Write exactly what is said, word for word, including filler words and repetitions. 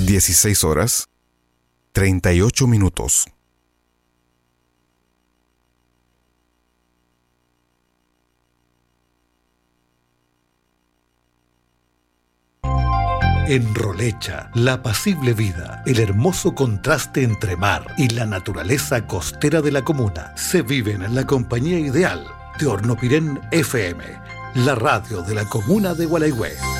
dieciséis horas, treinta y ocho minutos. En Rolecha, la apacible vida, el hermoso contraste entre mar y la naturaleza costera de la comuna se viven en la compañía ideal de Hornopirén F M, la radio de la comuna de Gualeguay.